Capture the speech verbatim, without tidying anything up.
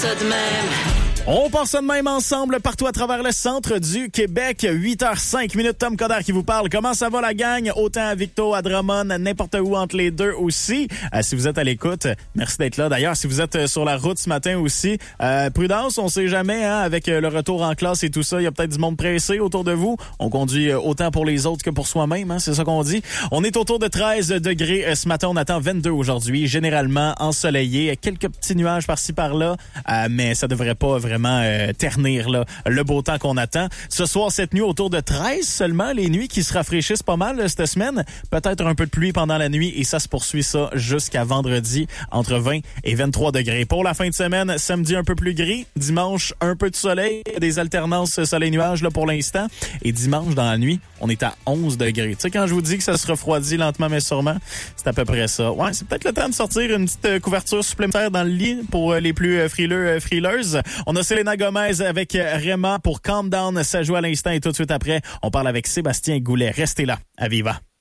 ça de même. On part ça de même ensemble partout à travers le centre du Québec. huit heures cinq minutes, Tom Coderre qui vous parle. Comment ça va la gang? Autant à Victo, à Drummond, n'importe où entre les deux aussi. Euh, si vous êtes à l'écoute, merci d'être là. D'ailleurs, si vous êtes sur la route ce matin aussi, euh, prudence, on sait jamais, hein, avec le retour en classe et tout ça, il y a peut-être du monde pressé autour de vous. On conduit autant pour les autres que pour soi-même, hein, c'est ça qu'on dit. On est autour de treize degrés ce matin, on attend vingt-deux aujourd'hui, généralement ensoleillé. Quelques petits nuages par-ci par-là, euh, mais ça devrait pas vraiment vraiment euh, ternir là, le beau temps qu'on attend. Ce soir, cette nuit, autour de treize seulement, les nuits qui se rafraîchissent pas mal là, cette semaine. Peut-être un peu de pluie pendant la nuit et ça se poursuit ça jusqu'à vendredi, entre vingt et vingt-trois degrés. Pour la fin de semaine, samedi un peu plus gris, dimanche un peu de soleil, des alternances soleil-nuages là pour l'instant. Et dimanche, dans la nuit, on est à onze degrés. Tu sais, quand je vous dis que ça se refroidit lentement mais sûrement, c'est à peu près ça. Ouais, c'est peut-être le temps de sortir une petite couverture supplémentaire dans le lit pour les plus frileux, frileuses. On a Selena Gomez avec Rema pour Calm Down. Ça joue à l'instant et tout de suite après, on parle avec Sébastien Goulet. Restez là, à Viva.